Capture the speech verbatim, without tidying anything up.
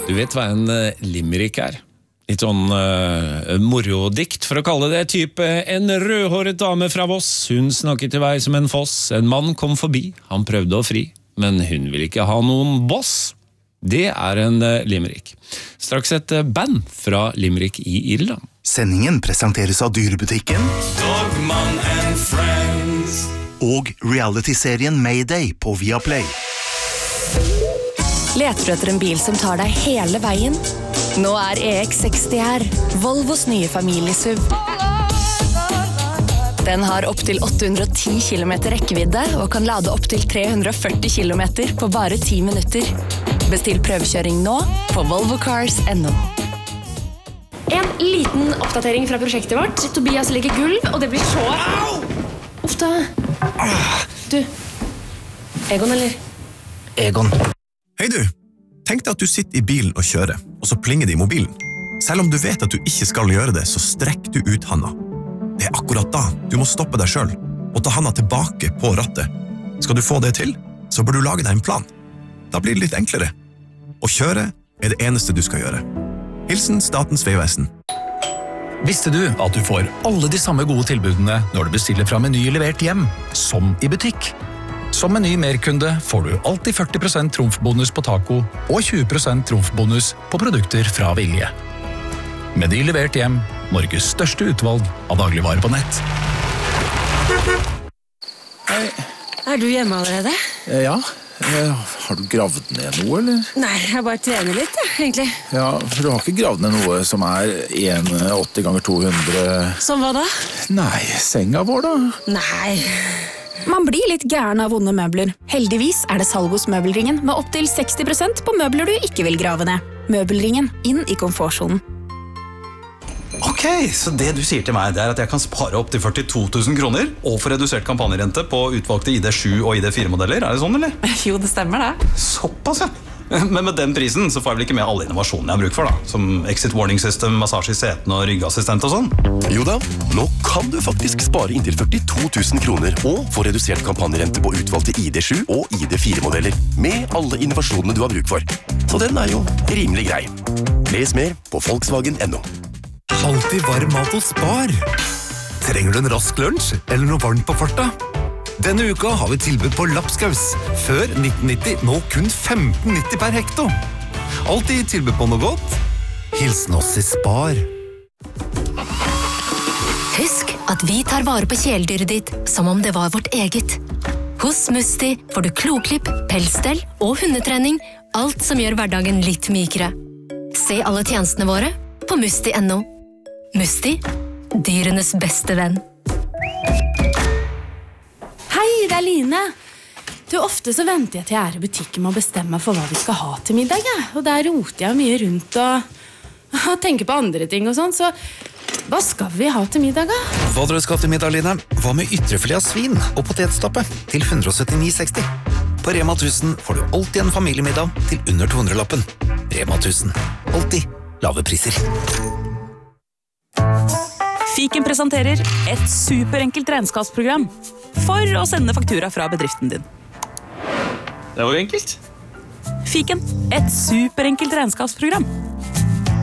Du vet hva en uh, limerick er? Litt sånn uh, morodikt, for å kalle det type. En rødhåret dame fra Voss, hun snakket til vei som en foss. En mann kom forbi, han prøvde å fri, men hun ville ikke ha noen boss. Det er en uh, limerick. Straks et uh, band fra Limerick i Irland. Sendingen presenteres av Dyrebutikken Dogman and Friends og reality-serien Mayday på Viaplay. Leter du etter en bil som tar deg hele veien? Nå er E X seksti her, Volvos nye familiesuv. Den har opp til åtte hundre og ti kilometer rekkevidde og kan lade opp til tre hundre og førti kilometer på bare ti minutter. Bestill prøvekjøring nå på volvo cars punktum no. En liten oppdatering fra prosjektet vårt. Tobias legger gulv, og det blir så... Au! Uff da. Du, Egon eller? Egon. Hei du, tenk deg at du sitter i bilen og kjører, og så plinger det i mobilen. Selv om du vet at du ikke skal gjøre det, så strekk du ut handa. Det er akkurat da du må stoppe deg selv, og ta handa tilbake på rattet. Skal du få det til, så bør du lage deg en plan. Da blir det litt enklere. Å kjøre er det eneste du skal gjøre. Hilsen Statens Vegvesen. Visste du at du får alle de samme gode tilbudene når du bestiller fra Meny levert hjem, som i butikk? Som Meny merkunde får du alltid førti prosent trumfbonus på taco og tjue prosent trumfbonus på produkter fra Vilje. Meny levert hjem, Norges største utvalg av dagligvarer på nett. Hei. Er du hjemme allerede? Ja. Har du gravd ned noe, eller? Nei, jeg bare trener litt, ja, egentlig. Ja, for du har ikke gravd ned noe som er en komma åtti ganger to hundre... Som hva da? Nei, senga vår da? Nei... Man blir litt gæren av vonde møbler. Heldigvis er det salg hos Møbelringen med opp til seksti prosent på møbler du ikke vil grave ned. Møbelringen, inn i komfortsonen. Ok, så det du sier til meg det er at jeg kan spare opp til førtito tusen kroner og få redusert kampanjerente på utvalgte I D sju og I D fire modeller, er det sånn, eller? Jo, det stemmer det. Såpass, ja. Men med den prisen så får jeg vel ikke med alle innovasjonene jeg har bruk for da, som exit warning system, massasje I seten og ryggassistent og sånn. Jo da, nå kan du faktisk spare inntil førtito tusen kroner og få redusert kampanjerente på utvalgte I D sju og I D fire modeller, med alle innovasjonene du har bruk for. Så den er jo rimelig grei. Les mer på Volkswagen punktum no. Alltid varm mat hos Spar. Trenger du en rask lunsj eller noe varmt på farta? Denne uka har vi tilbud på lapskaus. Før nitten nitti, nå kun femten nitti per hekto. Alltid tilbud på noe godt. Hilsen oss I Spar. Husk at vi tar vare på kjæledyret ditt som om det var vårt eget. Hos Musti får du kloklipp, pelsstell og hundetrening, alt som gjør hverdagen litt mykere. Se alle tjenestene våre på musti punktum no. Musti, dyrenes beste venn. Hei, det er Line. Du, ofte så venter jeg til jeg er I butikken med å bestemme meg for hva vi skal ha til middag, ja. Og der roter jeg mye rundt og, og tenker på andre ting og sånn, så hva skal vi ha til middag, da? Hva dere skal til middag, Line? Hva med ytrefilet av svin og potetstappe til hundre og syttini seksti? På Rema tusen får du alltid en familiemiddag til under to hundre lappen. Rema tusen. Alltid lave priser. Fiken presenterer et superenkelt regnskapsprogram for å sende faktura fra bedriften din. Det var enkelt. Fiken, et superenkelt regnskapsprogram.